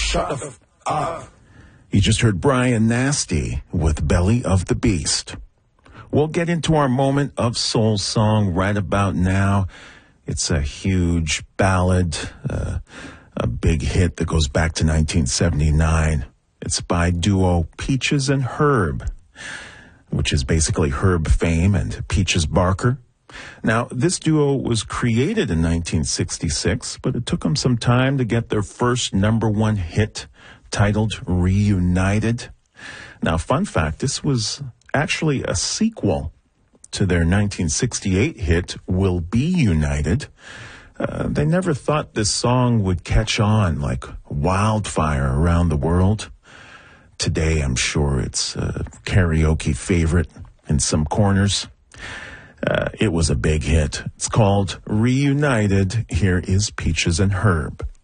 Shut the f up. You just heard Brian Nasty with Belly of the Beast. We'll get into our moment of soul song right about now. It's a huge ballad, a big hit that goes back to 1979. It's by duo Peaches and Herb, which is basically Herb Fame and Peaches Barker. Now, this duo was created in 1966, but it took them some time to get their first #1 hit, titled Reunited. Now, fun fact, this was actually a sequel to their 1968 hit, We'll Be United. They never thought this song would catch on like wildfire around the world. Today, I'm sure it's a karaoke favorite in some corners. It was a big hit. It's called Reunited. Here is Peaches and Herb.